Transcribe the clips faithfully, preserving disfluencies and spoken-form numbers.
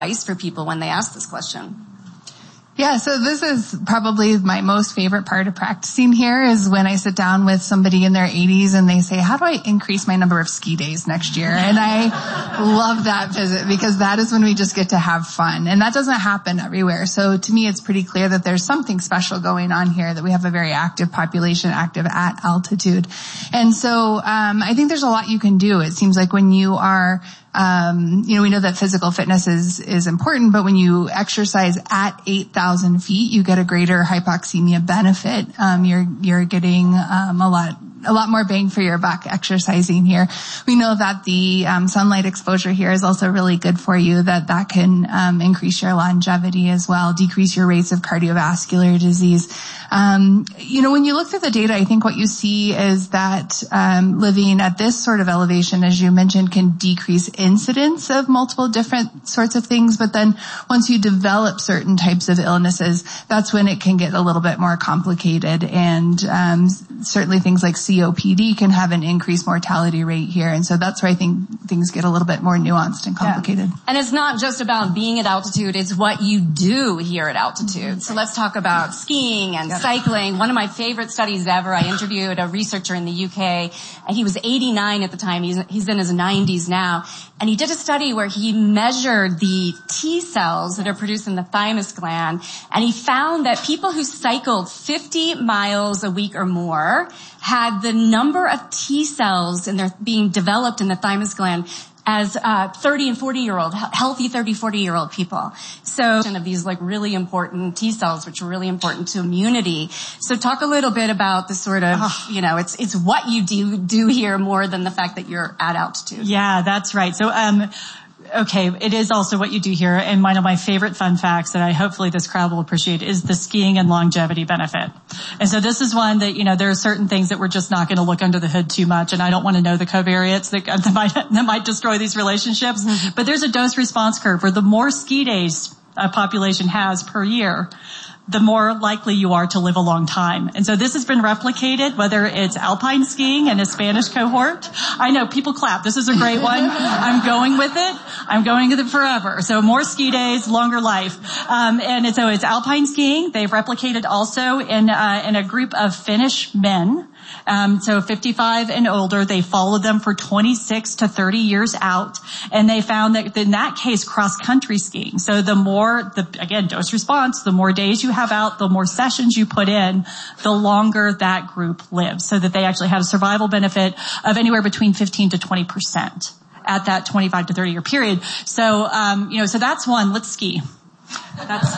advice for people when they ask this question? Yeah, so this is probably my most favorite part of practicing here is when I sit down with somebody in their eighties and they say, how do I increase my number of ski days next year? And I love that visit because that is when we just get to have fun. And that doesn't happen everywhere. So to me, it's pretty clear that there's something special going on here, that we have a very active population, active at altitude. And so um I think there's a lot you can do. It seems like when you are Um, you know, we know that physical fitness is, is important, but when you exercise at eight thousand feet, you get a greater hypoxemia benefit. Um, you're, you're getting, um, a lot, a lot more bang for your buck exercising here. We know that the, um, sunlight exposure here is also really good for you, that that can, um, increase your longevity as well, decrease your rates of cardiovascular disease. Um, you know, when you look through the data, I think what you see is that, um, living at this sort of elevation, as you mentioned, can decrease incidence of multiple different sorts of things. But then once you develop certain types of illnesses, that's when it can get a little bit more complicated. And, um, certainly things like C O P D can have an increased mortality rate here. And so that's where I think things get a little bit more nuanced and complicated. Yeah. And it's not just about being at altitude, it's what you do here at altitude. Mm-hmm. So let's talk about skiing and cycling. One of my favorite studies ever, I interviewed a researcher in the U K, and he was eighty-nine at the time. He's, he's in his nineties now. And he did a study where he measured the T cells that are produced in the thymus gland, and he found that people who cycled fifty miles a week or more had the number of T cells and they're being developed in the thymus gland as uh thirty and forty year old healthy thirty, forty year old people. So of these like really important T cells, which are really important to immunity. So talk a little bit about the sort of, oh. you know, it's it's what you do do here more than the fact that you're at altitude. Yeah, that's right. So um okay, it is also what you do here, and one of my favorite fun facts that I hopefully this crowd will appreciate is the skiing and longevity benefit. And so this is one that, you know, there are certain things that we're just not going to look under the hood too much, and I don't want to know the covariates that, that, might, that might destroy these relationships. Mm-hmm. But there's a dose response curve where the more ski days a population has per year, the more likely you are to live a long time. And so this has been replicated, whether it's alpine skiing in a Spanish cohort. I know, people clap. This is a great one. I'm going with it. I'm going with it forever. So more ski days, longer life. Um, and so it's alpine skiing. They've replicated also in, uh, in a group of Finnish men. Um, so fifty-five and older, they followed them for twenty-six to thirty years out, and they found that in that case, cross-country skiing. So the more, the, again, dose response, the more days you have out, the more sessions you put in, the longer that group lives, so that they actually had a survival benefit of anywhere between fifteen to twenty percent at that twenty-five to thirty year period. So, um, you know, so that's one. Let's ski. That's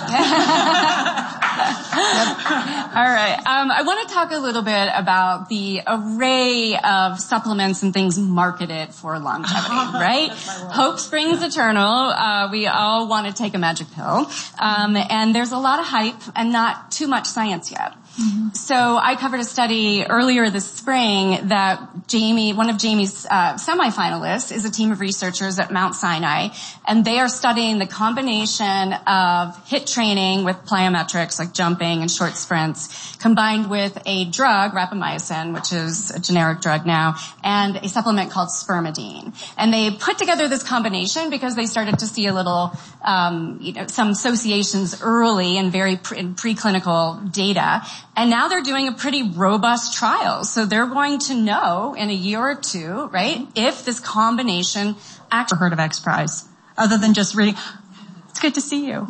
All right. Um, I want to talk a little bit about the array of supplements and things marketed for longevity, right? Hope springs eternal. Uh, we all want to take a magic pill. Um, and there's a lot of hype and not too much science yet. Mm-hmm. So I covered a study earlier this spring that Jamie, one of Jamie's uh, semifinalists, is a team of researchers at Mount Sinai, and they are studying the combination of HIIT training with plyometrics like jumping and short sprints, combined with a drug, rapamycin, which is a generic drug now, and a supplement called spermidine. And they put together this combination because they started to see a little, um, you know, some associations early and very pre- in preclinical data. And now they're doing a pretty robust trial. So they're going to know in a year or two, right, if this combination actually heard of X Prize, other than just reading. It's good to see you.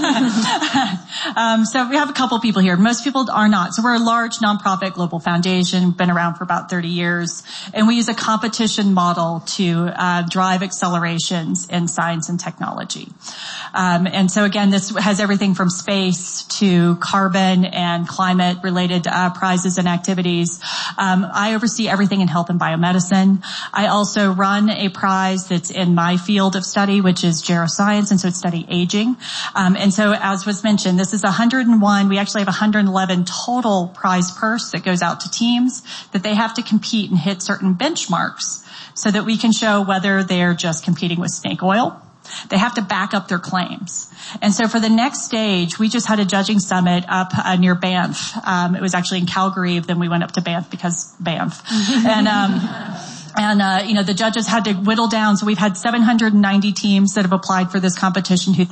um, so we have a couple people here. Most people are not. So we're a large nonprofit global foundation, been around for about thirty years, and we use a competition model to uh, drive accelerations in science and technology. Um, and so again, this has everything from space to carbon and climate-related uh, prizes and activities. Um, I oversee everything in health and biomedicine. I also run a prize that's in my field of study, which is geroscience, and so it's study aging. Um, and so as was mentioned, this is one hundred and one. We actually have one hundred eleven total prize purse that goes out to teams that they have to compete and hit certain benchmarks so that we can show whether they're just competing with snake oil. They have to back up their claims. And so for the next stage, we just had a judging summit up uh, near Banff. Um, it was actually in Calgary, then we went up to Banff because Banff. and um And, uh, you know, the judges had to whittle down. So we've had seven hundred ninety teams that have applied for this competition who